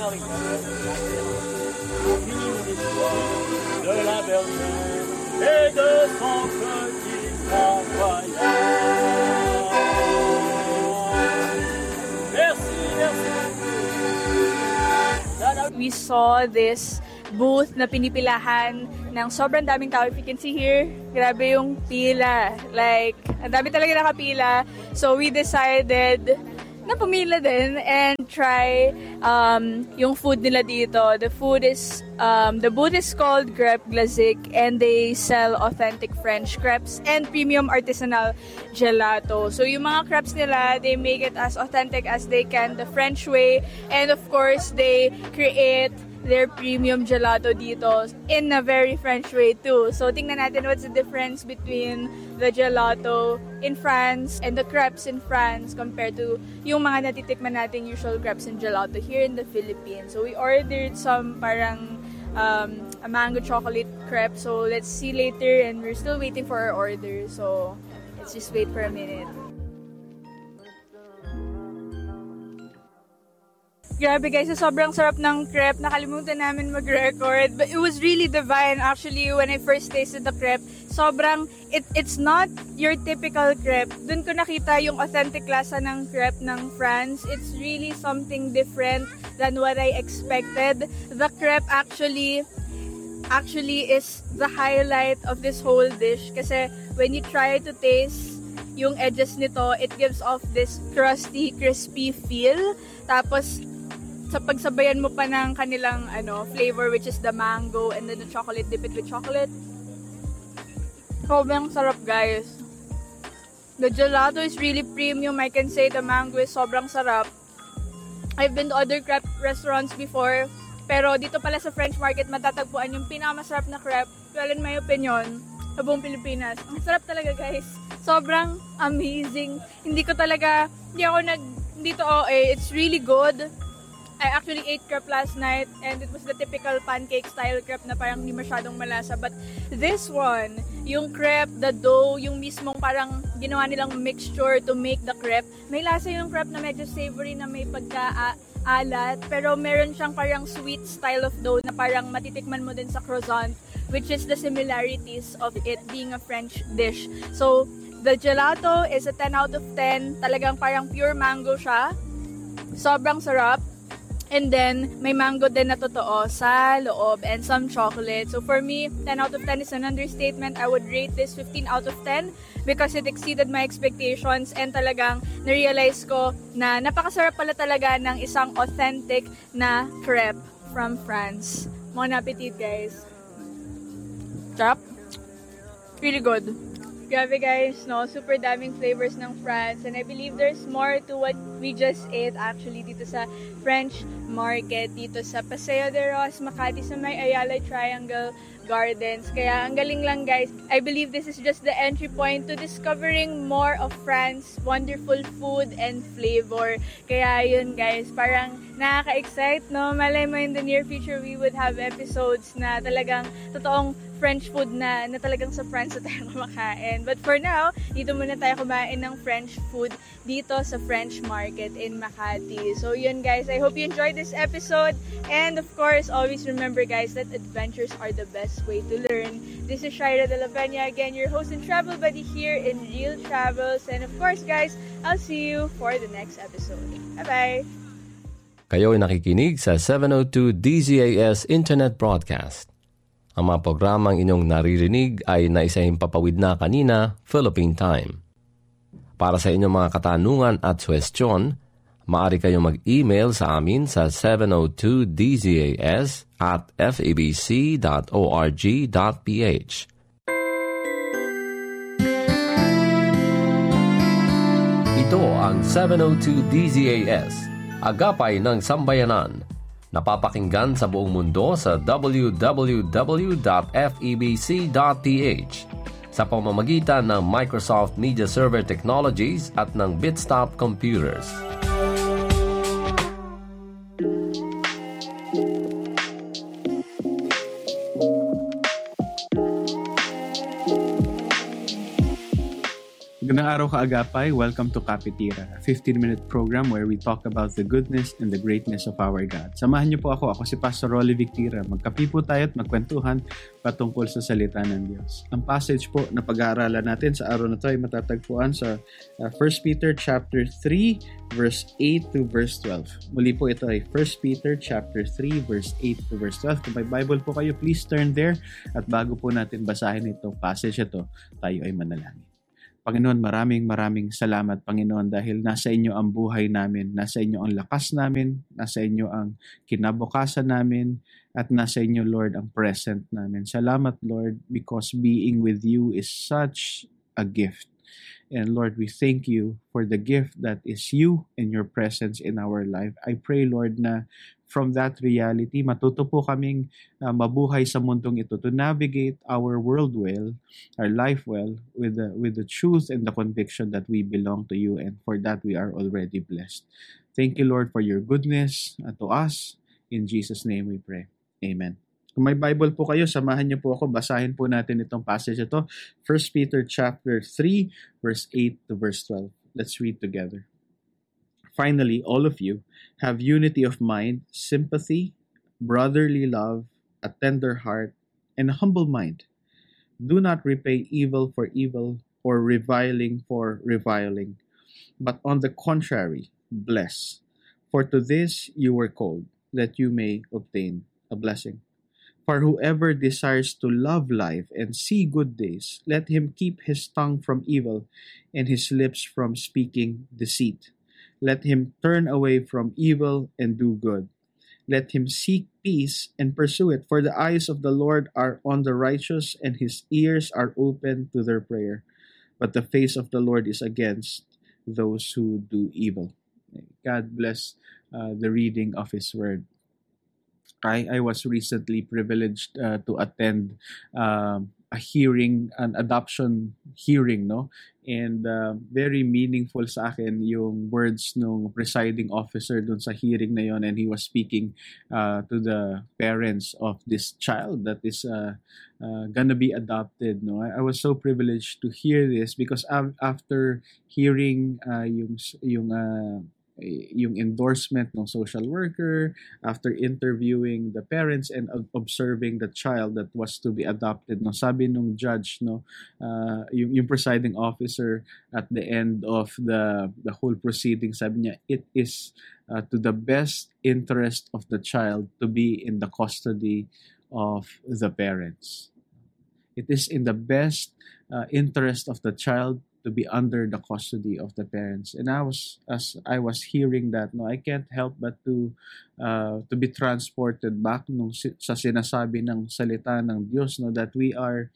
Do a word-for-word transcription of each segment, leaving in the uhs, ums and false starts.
rigueur, fini mon espoir de la bergère et de son petit grand voyage. Merci, merci. We saw this booth na pinipilahan ng sobrang daming tao. If you can see here, grabe yung pila. Like, ang dami talaga nakapila. So, we decided na pumila din and try um, yung food nila dito. The food is, um, the booth is called Crêpe Glazik and they sell authentic French crepes and premium artisanal gelato. So yung mga crepes nila, they make it as authentic as they can, the French way. And of course, they create their premium gelato dito in a very French way too. So tingnan natin what's the difference between the gelato in France and the crepes in France compared to yung mga natitikman nating usual crepes and gelato here in the Philippines. So we ordered some parang um, a mango chocolate crepe. So let's see later, and we're still waiting for our order. So let's just wait for a minute. Grabe guys, so sobrang sarap ng crepe. Nakalimutan namin mag-record. But it was really divine actually when I first tasted the crepe. Sobrang, it, it's not your typical crepe. Doon ko nakita yung authentic lasa ng crepe ng France. It's really something different than what I expected. The crepe actually, actually is the highlight of this whole dish. Kasi when you try to taste yung edges nito, it gives off this crusty, crispy feel. Tapos, sa pagsabayan mo pa ng kanilang ano, flavor, which is the mango and then the chocolate, dip it with chocolate. Sobrang sarap guys. The gelato is really premium. I can say the mango is sobrang sarap. I've been to other crepe restaurants before, pero dito pala sa French market matatagpuan yung pinakamasarap na crepe. Well, in my opinion, sa buong Pilipinas. Ang sarap talaga guys. Sobrang amazing. Hindi ko talaga, hindi ako nag, dito O A. It's really good. I actually ate crepe last night and it was the typical pancake style crepe na parang hindi masyadong malasa. But this one, yung crepe, the dough, yung mismong parang ginawa nilang mixture to make the crepe. May lasa yung crepe na medyo savory na may pagka-alat. Pero meron siyang parang sweet style of dough na parang matitikman mo din sa croissant, which is the similarities of it being a French dish. So, the gelato is a ten out of ten. Talagang parang pure mango siya. Sobrang sarap. And then, may mango din na totoo sa loob and some chocolate. So for me, ten out of ten is an understatement. I would rate this fifteen out of ten because it exceeded my expectations and talagang na-realize ko na napakasarap pala talaga ng isang authentic na crepe from France. Bon appetit, guys. Sarap. Really good. Grabe guys, no? Super daming flavors ng France and I believe there's more to what we just ate actually dito sa French market dito sa Paseo de Ros, Makati sa may Ayala Triangle Gardens. Kaya ang galing lang guys. I believe this is just the entry point to discovering more of France, wonderful food and flavor. Kaya yun guys, parang nakaka-excite, no? Malay mo in the near future we would have episodes na talagang totoong French food na, na talagang sa France na tayo kumakain. But for now, dito muna tayo kumain ng French food dito sa French market in Makati. So yun guys, I hope you enjoyed this episode. And of course, always remember guys that adventures are the best way to learn. This is Shaira de la Peña, again, your host and travel buddy here in Real Travels. And of course guys, I'll see you for the next episode. Bye-bye! Kayo ay nakikinig sa seven oh two D Z A S Internet Broadcast. Ang mga programang inyong naririnig ay naisahing papawid na kanina, Philippine Time. Para sa inyong mga katanungan at suwestyon, maaari kayong mag-email sa amin sa seven oh two D Z A S at f a b c dot org dot p h. Ito ang seven oh two D Z A S, Agapay ng Sambayanan. Napapakinggan sa buong mundo sa w w w dot f e b c dot p h sa pamamagitan ng Microsoft Media Server Technologies at ng Bitstop Computers. Magandang araw ka-agapay. Welcome to Kapitira, a fifteen-minute program where we talk about the goodness and the greatness of our God. Samahan niyo po ako. Ako si Pastor Rolly Victira. Magkape po tayo at magkwentuhan patungkol sa salita ng Diyos. Ang passage po na pag-aaralan natin sa araw na ito ay matatagpuan sa uh, First Peter chapter three, verse eight to verse twelve. Muli po ito ay First Peter chapter three, verse eight to verse twelve. Kung may Bible po kayo, please turn there. At bago po natin basahin itong passage ito, tayo ay manalangin. Panginoon, maraming maraming salamat, Panginoon, dahil nasa inyo ang buhay namin, nasa inyo ang lakas namin, nasa inyo ang kinabukasan namin, at nasa inyo, Lord, ang present namin. Salamat, Lord, because being with you is such a gift. And Lord, we thank you for the gift that is you and your presence in our life. I pray, Lord, na from that reality, matuto po kaming uh, mabuhay sa mundong ito to navigate our world well, our life well, with the, with the truth and the conviction that we belong to you, and for that we are already blessed. Thank you, Lord, for your goodness uh, to us. In Jesus' name we pray. Amen. Kung may Bible po kayo, samahan niyo po ako, basahin po natin itong passage ito. First Peter chapter three, verse eight to verse twelve. Let's read together. Finally, all of you have unity of mind, sympathy, brotherly love, a tender heart, and a humble mind. Do not repay evil for evil or reviling for reviling, but on the contrary, bless. For to this you were called, that you may obtain a blessing. For whoever desires to love life and see good days, let him keep his tongue from evil and his lips from speaking deceit. Let him turn away from evil and do good. Let him seek peace and pursue it, for the eyes of the Lord are on the righteous, and his ears are open to their prayer. But the face of the Lord is against those who do evil. God bless uh, the reading of his word. I, I was recently privileged uh, to attend um, a hearing, an adoption hearing, no? And uh, very meaningful sa akin yung words ng presiding officer dun sa hearing na yon, and he was speaking uh, to the parents of this child that is uh, uh, gonna be adopted, no? I, I was so privileged to hear this because av- after hearing uh, yung yung uh, yung endorsement ng social worker, after interviewing the parents and observing the child that was to be adopted, no, sabi nung judge, no, uh, yung, yung presiding officer at the end of the the whole proceeding, sabi niya, it is uh, to the best interest of the child to be in the custody of the parents. It is in the best uh, interest of the child to be under the custody of the parents. And I was, as I was hearing that, no, I can't help but to uh, to be transported back nung sa sinasabi ng salita ng Diyos, no, that we are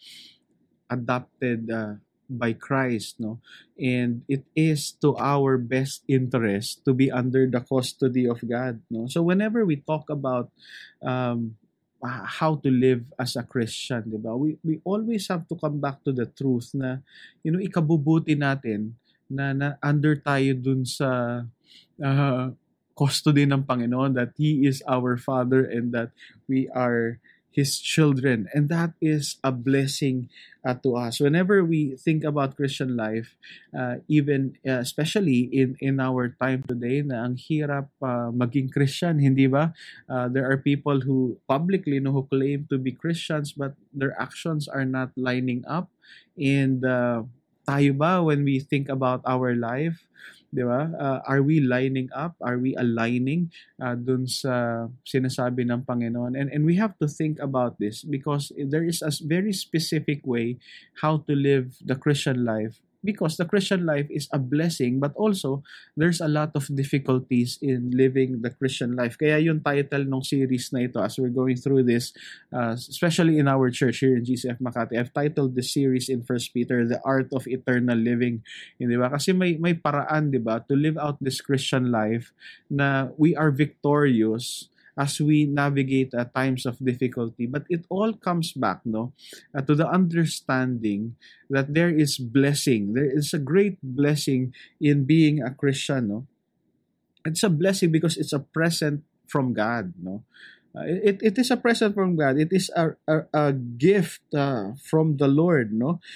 adopted uh, by Christ, no, and it is to our best interest to be under the custody of God, no. So whenever we talk about um, how to live as a Christian, di ba? We we always have to come back to the truth na, you know, ikabubuti natin na, na under tayo dun sa uh, custody ng Panginoon, that He is our Father and that we are His children, and that is a blessing uh, to us. Whenever we think about Christian life, uh, even uh, especially in in our time today, na ang hirap uh, maging Christian, hindi ba? Uh, there are people who publicly, no, who claim to be Christians, but their actions are not lining up. And uh, tayo ba, when we think about our life, di ba? Uh, are we lining up? Are we aligning uh, dun sa sinasabi ng Panginoon? And and we have to think about this because there is a very specific way how to live the Christian life. Because the Christian life is a blessing, but also there's a lot of difficulties in living the Christian life. Kaya yung title ng series na ito, as we're going through this, uh, especially in our church here in G C F Makati, I've titled the series in First Peter, The Art of Eternal Living. Hindi ba? Kasi may may paraan, di ba, to live out this Christian life na we are victorious as we navigate at times of difficulty. But it all comes back, no, uh, to the understanding that there is blessing. There is a great blessing in being a Christian, no. It's a blessing because it's a present from God, no. Uh, it it is a present from God. It is a a, a gift uh, from the Lord, no.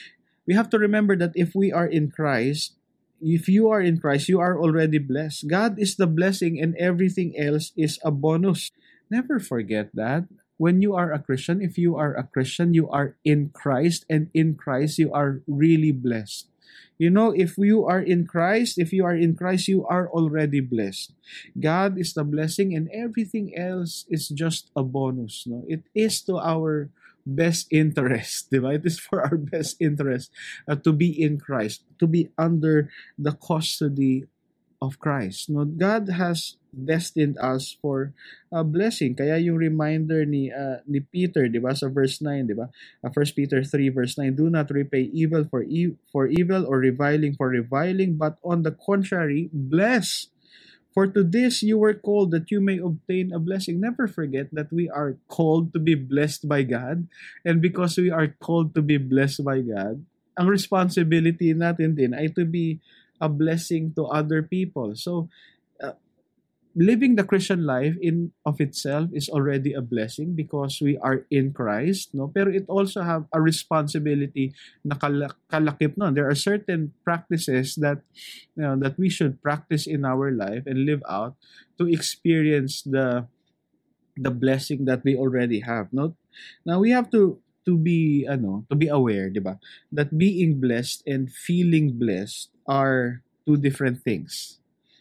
we have to remember that if we are in Christ, if you are in Christ, you are already blessed. God is the blessing and everything else is a bonus. Never forget that. When you are a Christian, if you are a Christian, you are in Christ, and in Christ, you are really blessed. You know, if you are in Christ, if you are in Christ, you are already blessed. God is the blessing and everything else is just a bonus. No? It is to our best interest, diba? It is for our best interest uh, to be in Christ, to be under the custody of Christ. No, God has destined us for a blessing. Kaya yung reminder ni uh, ni Peter, 'di ba, sa verse nine, 'di ba? Uh, First Peter three verse nine, do not repay evil for e- for evil or reviling for reviling, but on the contrary, bless. For to this you were called, that you may obtain a blessing. Never forget that we are called to be blessed by God, and because we are called to be blessed by God, ang responsibility natin din ay to be a blessing to other people. So, uh, living the Christian life in of itself is already a blessing because we are in Christ, no? Pero it also have a responsibility na kal- kalakip no. There are certain practices that you know that we should practice in our life and live out to experience the the blessing that we already have, no? Now we have to to be ano, to be aware, 'di ba? That being blessed and feeling blessed are two different things.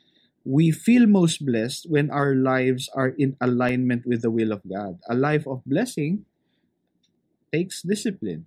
We feel most blessed when our lives are in alignment with the will of God. A life of blessing takes discipline.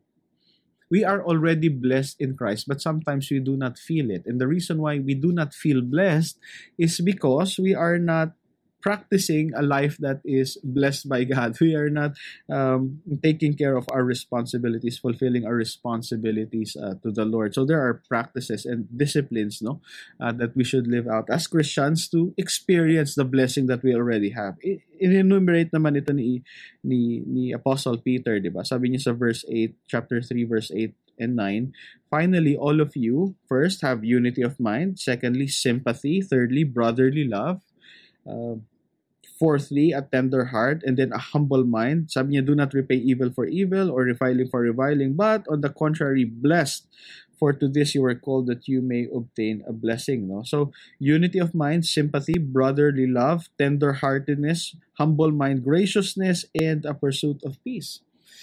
We are already blessed in Christ, but sometimes we do not feel it. And the reason why we do not feel blessed is because we are not practicing a life that is blessed by God. We are not um, taking care of our responsibilities, fulfilling our responsibilities uh, to the Lord. So there are practices and disciplines, no, uh, that we should live out as Christians to experience the blessing that we already have. I- in-enumerate naman ito ni, ni, ni Apostle Peter, di ba? Sabi niya sa verse eight, chapter three, verse eight and nine, finally, all of you, first, have unity of mind. Secondly, sympathy. Thirdly, brotherly love. Uh, Fourthly, a tender heart, and then a humble mind. Sabi niya, do not repay evil for evil or reviling for reviling, but on the contrary, blessed. For to this you were called, that you may obtain a blessing. No? So, unity of mind, sympathy, brotherly love, tender-heartedness, humble mind, graciousness, and a pursuit of peace.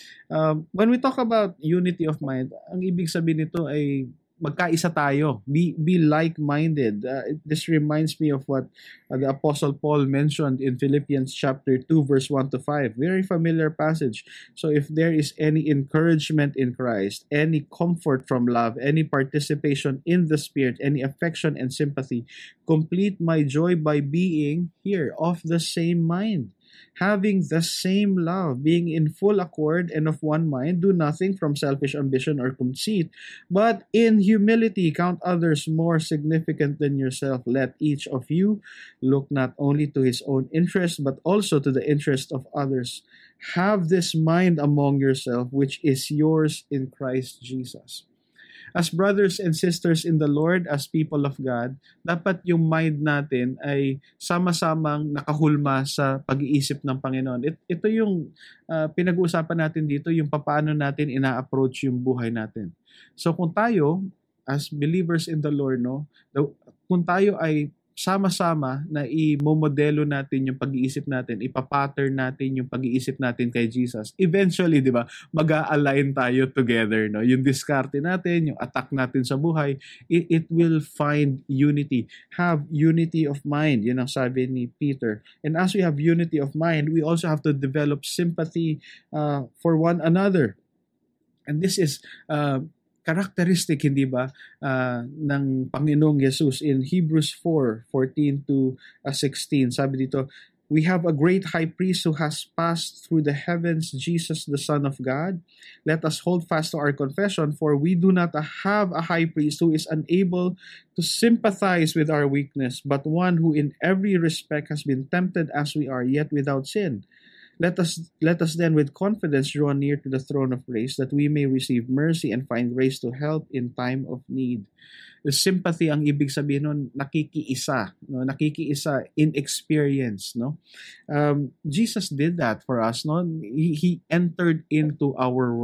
Um, when we talk about unity of mind, ang ibig sabihin nito ay magkaisa tayo. Be be like-minded. Uh, this reminds me of what uh, the Apostle Paul mentioned in Philippians chapter two, verse one to five. Very familiar passage. So if there is any encouragement in Christ, any comfort from love, any participation in the Spirit, any affection and sympathy, complete my joy by being here of the same mind, having the same love, being in full accord and of one mind. Do nothing from selfish ambition or conceit, but in humility count others more significant than yourself. Let each of you look not only to his own interest, but also to the interest of others. Have this mind among yourself, which is yours in Christ Jesus. As brothers and sisters in the Lord, as people of God, dapat yung mind natin ay sama-samang nakahulma sa pag-iisip ng Panginoon. It, ito yung uh, pinag-uusapan natin dito, yung paano natin ina-approach yung buhay natin. So kung tayo, as believers in the Lord, no, kung tayo ay sama-sama na i-modelo natin yung pag-iisip natin, ipapattern natin yung pag-iisip natin kay Jesus, eventually, di ba, mag-a-align tayo together, no? Yung diskarte natin, yung attack natin sa buhay, it, it will find unity. Have unity of mind, yun ang sabi ni Peter. And as we have unity of mind, we also have to develop sympathy uh, for one another. And this is uh, characteristic, hindi ba, uh, ng Panginoong Jesus in Hebrews four, fourteen to sixteen. Sabi dito, we have a great high priest who has passed through the heavens, Jesus, the Son of God. Let us hold fast to our confession, for we do not have a high priest who is unable to sympathize with our weakness, but one who in every respect has been tempted as we are, yet without sin. Let us let us then with confidence draw near to the throne of grace, that we may receive mercy and find grace to help in time of need. The sympathy, ang ibig sabihin nun, nakikiisa, no? Nakikiisa in experience, no? Um, Jesus did that for us, no? He, he entered into our world.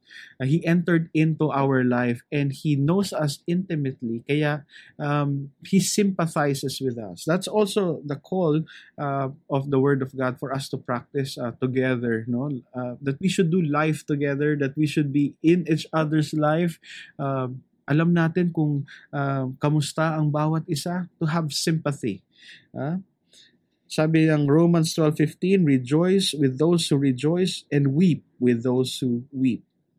Uh, he entered into our life and He knows us intimately. Kaya um, He sympathizes with us. That's also the call uh, of the Word of God for us to practice uh, together. No, uh, that we should do life together. That we should be in each other's life. Uh, alam natin kung uh, kamusta ang bawat isa. To have sympathy. Uh, Sabi ng Romans twelve fifteen, rejoice with those who rejoice and weep with those who weep.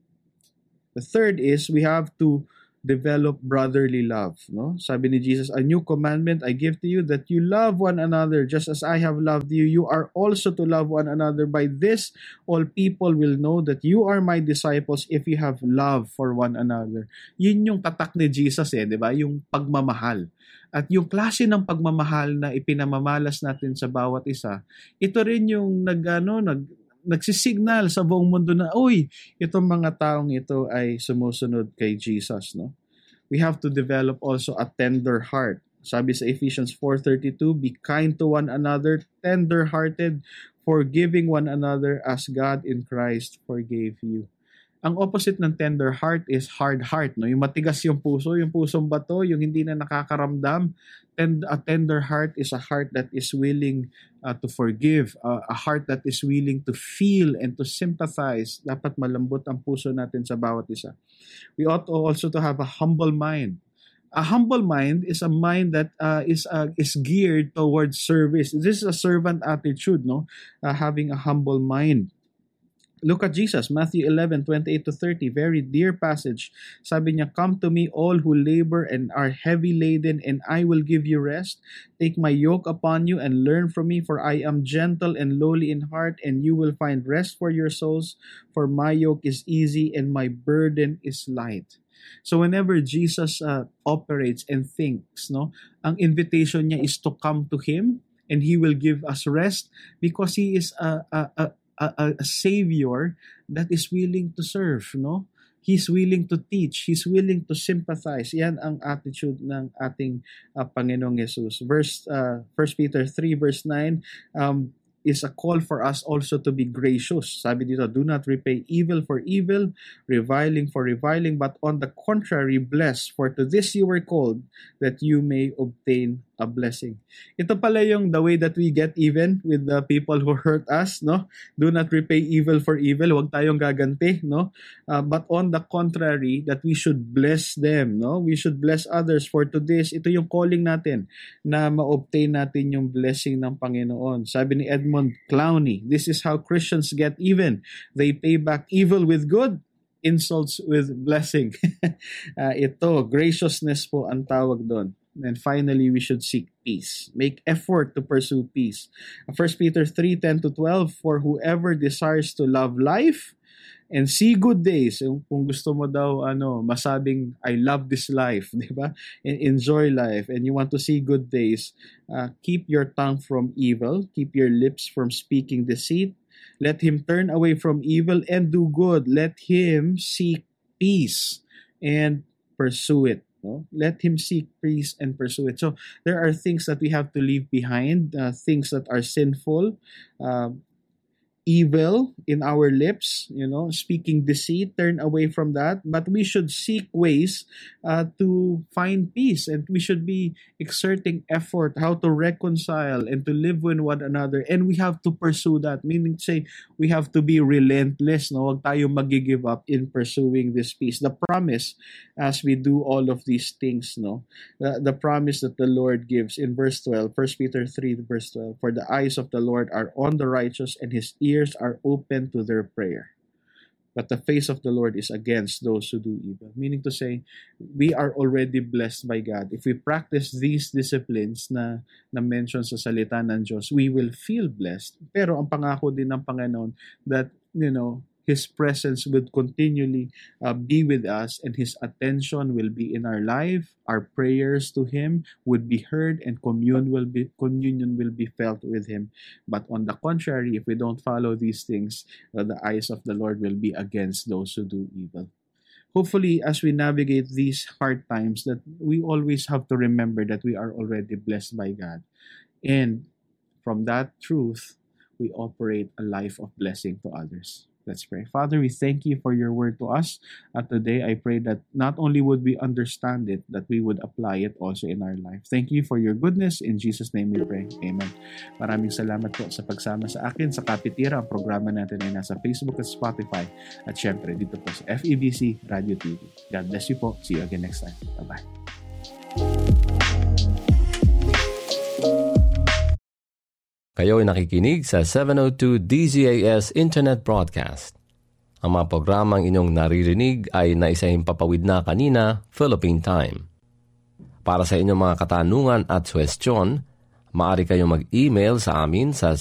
The third is we have to develop brotherly love. No? Sabi ni Jesus, a new commandment I give to you, that you love one another just as I have loved you. You are also to love one another. By this, all people will know that you are my disciples if you have love for one another. Yun yung tatak ni Jesus eh, di ba? Yung pagmamahal. At yung klase ng pagmamahal na ipinamamalas natin sa bawat isa, ito rin yung nag, ano, nag, nagsisignal sa buong mundo na, uy, itong mga taong ito ay sumusunod kay Jesus. No? We have to develop also a tender heart. Sabi sa Ephesians four thirty-two, be kind to one another, tender-hearted, forgiving one another as God in Christ forgave you. Ang opposite ng tender heart is hard heart. No? Yung matigas yung puso, yung pusong bato, yung hindi na nakakaramdam. And a tender heart is a heart that is willing uh, to forgive, uh, a heart that is willing to feel and to sympathize. Dapat malambot ang puso natin sa bawat isa. We ought also to have a humble mind. A humble mind is a mind that uh, is uh, is geared towards service. This is a servant attitude, no? Uh, having a humble mind. Look at Jesus, Matthew eleven twenty-eight to thirty, very dear passage. Sabi niya, come to me all who labor and are heavy laden, and I will give you rest. Take my yoke upon you and learn from me, for I am gentle and lowly in heart, and you will find rest for your souls. For my yoke is easy and my burden is light. So whenever Jesus uh, operates and thinks, no, ang invitation niya is to come to Him, and He will give us rest because He is a a a A, a savior that is willing to serve, no? He's willing to teach, he's willing to sympathize. Yan ang attitude ng ating uh, Panginoong Jesus. Verse uh, First Peter three verse nine um is a call for us also to be gracious. Sabi dito, do not repay evil for evil, reviling for reviling, but on the contrary, bless, for to this you were called, that you may obtain a blessing. Ito pala yung the way that we get even with the people who hurt us, no? Do not repay evil for evil. Huwag tayong gaganti, no? Uh, but on the contrary, that we should bless them, no? We should bless others, for to this, ito yung calling natin na ma-obtain natin yung blessing ng Panginoon. Sabi ni Edmund Clowney, this is how Christians get even. They pay back evil with good, insults with blessing. uh, ito, graciousness po ang tawag doon. And finally, we should seek peace. Make effort to pursue peace. First Peter three ten to twelve, for whoever desires to love life and see good days, kung gusto mo daw ano, masabing I love this life, di ba? And enjoy life, and you want to see good days, uh, keep your tongue from evil, keep your lips from speaking deceit. Let him turn away from evil and do good. Let him seek peace and pursue it. No? Let him seek peace and pursue it. So there are things that we have to leave behind, uh, things that are sinful, uh, evil in our lips, you know, speaking deceit, turn away from that. But we should seek ways uh, to find peace, and we should be exerting effort how to reconcile and to live with one another. And we have to pursue that, meaning to say we have to be relentless. No, wag tayo mag-give up in pursuing this peace. The promise as we do all of these things, no, the, the promise that the Lord gives in verse twelve, First Peter three verse twelve, for the eyes of the Lord are on the righteous, and His ears are open to their prayer. But the face of the Lord is against those who do evil. Meaning to say, we are already blessed by God. If we practice these disciplines na na-mention sa salita ng Diyos, we will feel blessed. Pero ang pangako din ng Panginoon that, you know, His presence will continually uh, be with us, and His attention will be in our life. Our prayers to Him would be heard, and commune will be, communion will be felt with Him. But on the contrary, if we don't follow these things, uh, the eyes of the Lord will be against those who do evil. Hopefully, as we navigate these hard times, that we always have to remember that we are already blessed by God. And from that truth, we operate a life of blessing to others. Let's pray. Father, we thank you for your word to us. At today, I pray that not only would we understand it, that we would apply it also in our life. Thank you for your goodness. In Jesus' name we pray. Amen. Maraming salamat po sa pagsama sa akin sa Kapitira. Ang programa natin ay nasa Facebook at Spotify. At syempre, dito po sa F E B C Radio T V. God bless you po. See you again next time. Bye-bye. Kayo ay nakikinig sa seven oh two D Z A S Internet Broadcast. Ang mga programang inyong naririnig ay naisahimpapawid na kanina, Philippine Time. Para sa inyong mga katanungan at suwestyon, maaari kayong mag-email sa amin sa